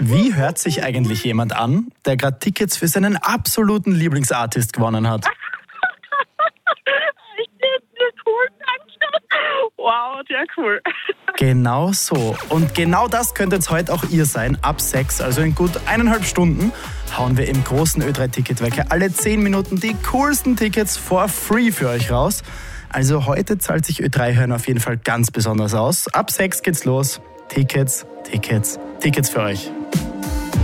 Wie hört sich eigentlich jemand an, der gerade Tickets für seinen absoluten Lieblingsartist gewonnen hat? Ich finde cool, danke. Wow, sehr cool. Genau so. Und genau das könnte jetzt heute auch ihr sein. Ab 6, also in gut 1,5 Stunden, hauen wir im großen Ö3-Ticketwecker alle 10 Minuten die coolsten Tickets for free für euch raus. Also heute zahlt sich Ö3 hören auf jeden Fall ganz besonders aus. Ab 6 geht's los. Tickets, Tickets, Tickets für euch.